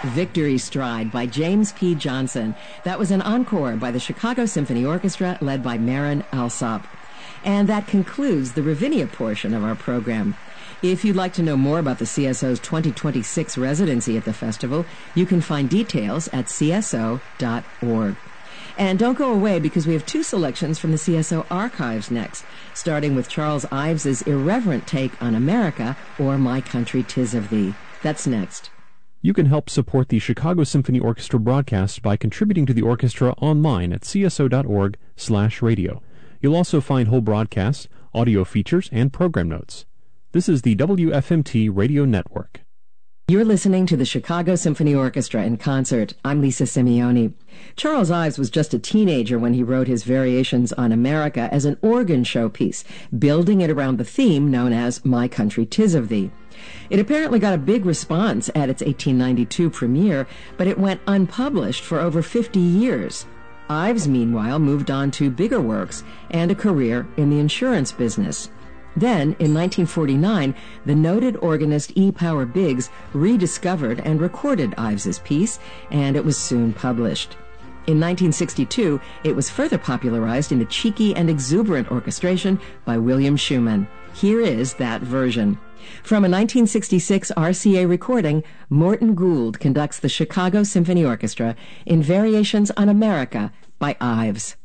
Victory Stride by James P. Johnson. That was an encore by the Chicago Symphony Orchestra led by Marin Alsop. And that concludes the Ravinia portion of our program. If you'd like to know more about the CSO's 2026 residency at the festival, you can find details at cso.org. And don't go away, because we have two selections from the CSO archives next, starting with Charles Ives's irreverent take on America, or My Country 'Tis of Thee. That's next. You can help support the Chicago Symphony Orchestra broadcast by contributing to the orchestra online at cso.org/radio. You'll also find whole broadcasts, audio features, and program notes. This is the WFMT Radio Network. You're listening to the Chicago Symphony Orchestra in concert. I'm Lisa Simeoni. Charles Ives was just a teenager when he wrote his Variations on America as an organ showpiece, building it around the theme known as My Country 'Tis of Thee. It apparently got a big response at its 1892 premiere, but it went unpublished for over 50 years. Ives, meanwhile, moved on to bigger works and a career in the insurance business. Then, in 1949, the noted organist E. Power Biggs rediscovered and recorded Ives's piece, and it was soon published. In 1962, it was further popularized in a cheeky and exuberant orchestration by William Schumann. Here is that version. From a 1966 RCA recording, Morton Gould conducts the Chicago Symphony Orchestra in Variations on America by Ives.